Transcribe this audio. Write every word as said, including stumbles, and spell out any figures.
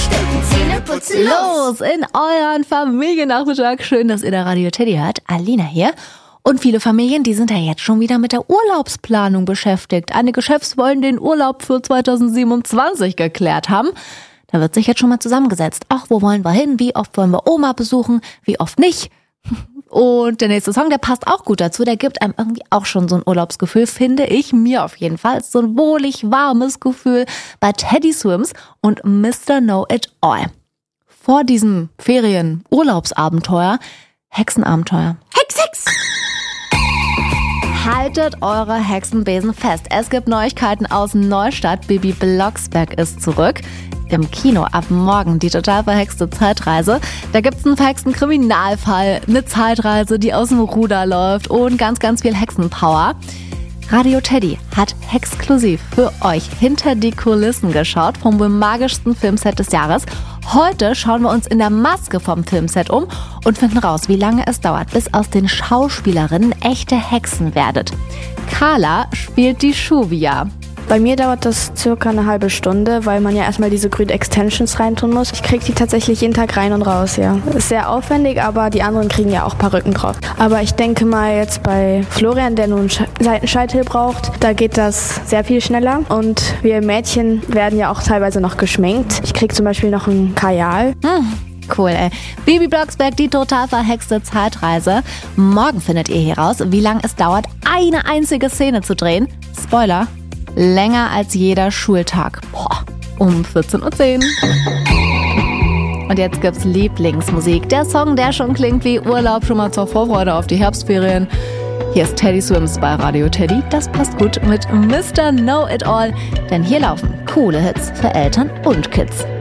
Frühstücken, Zähne putzen, los in euren Familiennachmittag. Schön, dass ihr da Radio Teddy hört. Alina hier. Und viele Familien, die sind ja jetzt schon wieder mit der Urlaubsplanung beschäftigt. Einige Chefs wollen den Urlaub für zweitausendsiebenundzwanzig geklärt haben. Da wird sich jetzt schon mal zusammengesetzt. Ach, wo wollen wir hin? Wie oft wollen wir Oma besuchen? Wie oft nicht? Und der nächste Song, der passt auch gut dazu. Der gibt einem irgendwie auch schon so ein Urlaubsgefühl, finde ich, mir auf jeden Fall. So ein wohlig warmes Gefühl bei Teddy Swims und Mister Know It All. Vor diesem Ferien-Urlaubsabenteuer, Hexenabenteuer. Hex, Hex! Haltet eure Hexenbesen fest. Es gibt Neuigkeiten aus Neustadt. Bibi Blocksberg ist zurück. Im Kino ab morgen die total verhexte Zeitreise. Da gibt's einen verhexten Kriminalfall, eine Zeitreise, die aus dem Ruder läuft und ganz, ganz viel Hexenpower. Radio Teddy hat exklusiv für euch hinter die Kulissen geschaut vom wohl magischsten Filmset des Jahres. Heute schauen wir uns in der Maske vom Filmset um und finden raus, wie lange es dauert, bis aus den Schauspielerinnen echte Hexen werdet. Carla spielt die Shuvia. Bei mir dauert das circa eine halbe Stunde, weil man ja erstmal diese grünen Extensions reintun muss. Ich kriege die tatsächlich jeden Tag rein und raus, ja. Ist sehr aufwendig, aber die anderen kriegen ja auch Perücken drauf. Aber ich denke mal jetzt bei Florian, der nun einen Seitenscheitel braucht, da geht das sehr viel schneller. Und wir Mädchen werden ja auch teilweise noch geschminkt. Ich kriege zum Beispiel noch ein Kajal. Hm. Cool, ey. Bibi Blocksberg, die total verhexte Zeitreise. Morgen findet ihr hier raus, wie lange es dauert, eine einzige Szene zu drehen. Spoiler: länger als jeder Schultag. Boah, um vierzehn Uhr zehn. Und jetzt gibt's Lieblingsmusik. Der Song, der schon klingt wie Urlaub, schon mal zur Vorfreude auf die Herbstferien. Hier ist Teddy Swims bei Radio Teddy. Das passt gut mit Mister Know It All, denn hier laufen coole Hits für Eltern und Kids.